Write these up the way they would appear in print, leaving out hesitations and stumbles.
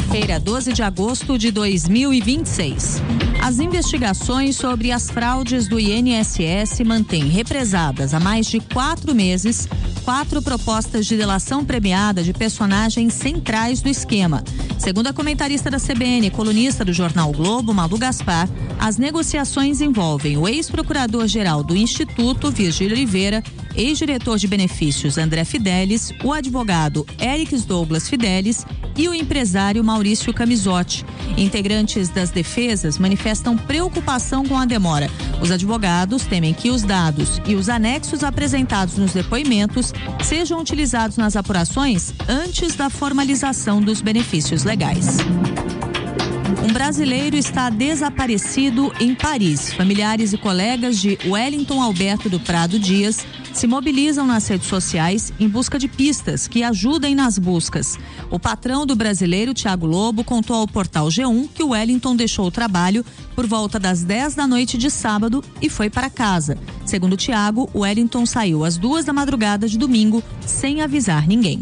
quarta-feira, 12 de agosto de 2026. As investigações sobre as fraudes do INSS mantêm represadas há mais de 4 meses 4 propostas de delação premiada de personagens centrais do esquema. Segundo a comentarista da CBN e colunista do jornal Globo, Malu Gaspar, as negociações envolvem o ex-procurador-geral do Instituto, Virgílio Oliveira, ex-diretor de benefícios André Fidelis, o advogado Erix Douglas Fidelis e o empresário Maurício Camisotti. Integrantes das defesas manifestam preocupação com a demora. Os advogados temem que os dados e os anexos apresentados nos depoimentos sejam utilizados nas apurações antes da formalização dos benefícios legais. Um brasileiro está desaparecido em Paris. Familiares e colegas de Wellington Alberto do Prado Dias se mobilizam nas redes sociais em busca de pistas que ajudem nas buscas. O patrão do brasileiro, Thiago Lobo, contou ao portal G1 que o Wellington deixou o trabalho por volta das 10 da noite de sábado e foi para casa. Segundo Thiago, o Wellington saiu às 2 da madrugada de domingo sem avisar ninguém.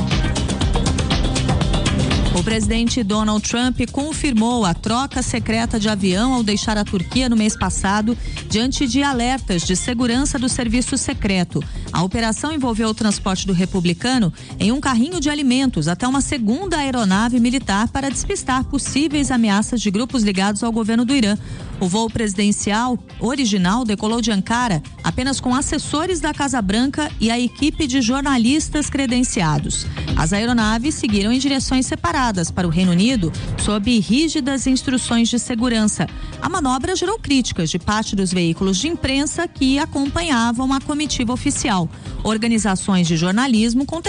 O presidente Donald Trump confirmou a troca secreta de avião ao deixar a Turquia no mês passado, diante de alertas de segurança do serviço secreto. A operação envolveu o transporte do republicano em um carrinho de alimentos até uma segunda aeronave militar para despistar possíveis ameaças de grupos ligados ao governo do Irã. O voo presidencial original decolou de Ankara apenas com assessores da Casa Branca e a equipe de jornalistas credenciados. As aeronaves seguiram em direções separadas para o Reino Unido sob rígidas instruções de segurança. A manobra gerou críticas de parte dos veículos de imprensa que acompanhavam a comitiva oficial. Organizações de jornalismo